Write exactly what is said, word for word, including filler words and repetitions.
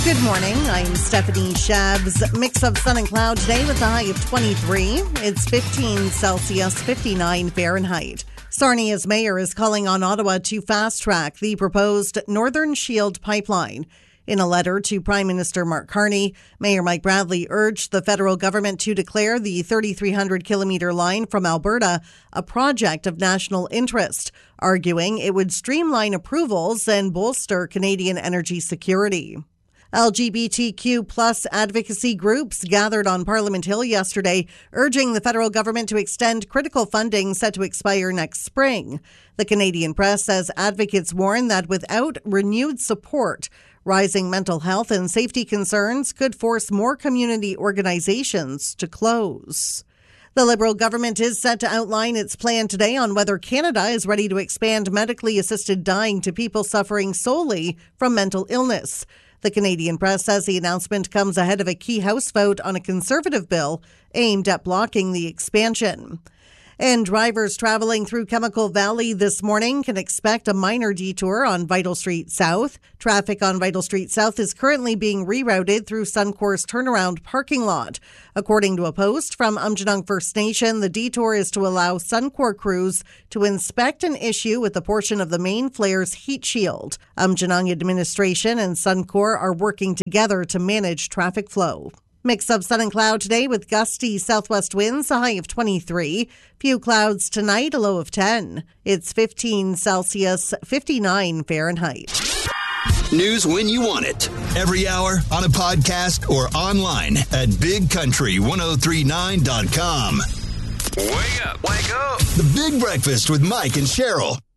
Good morning. I'm Stephanie Shabs. Mix of sun and cloud today with a high of twenty-three. It's fifteen Celsius, fifty-nine Fahrenheit. Sarnia's mayor is calling on Ottawa to fast-track the proposed Northern Shield pipeline. In a letter to Prime Minister Mark Carney, Mayor Mike Bradley urged the federal government to declare the thirty-three hundred kilometre line from Alberta a project of national interest, arguing it would streamline approvals and bolster Canadian energy security. L G B T Q plus advocacy groups gathered on Parliament Hill yesterday, urging the federal government to extend critical funding set to expire next spring. The Canadian Press says advocates warn that without renewed support, rising mental health and safety concerns could force more community organizations to close. The Liberal government is set to outline its plan today on whether Canada is ready to expand medically assisted dying to people suffering solely from mental illness. The Canadian Press says the announcement comes ahead of a key House vote on a Conservative bill aimed at blocking the expansion. And drivers traveling through Chemical Valley this morning can expect a minor detour on Vital Street South. Traffic on Vital Street South is currently being rerouted through Suncor's turnaround parking lot. According to a post from Aamjiwnaang First Nation, the detour is to allow Suncor crews to inspect an issue with a portion of the main flare's heat shield. Aamjiwnaang administration and Suncor are working together to manage traffic flow. Mix of sun and cloud today with gusty southwest winds, a high of twenty-three. Few clouds tonight, a low of ten. It's fifteen Celsius, fifty-nine Fahrenheit. News when you want it. Every hour on a podcast or online at big country ten thirty-nine dot com. Wake up. Wake up. The Big Breakfast with Mike and Cheryl.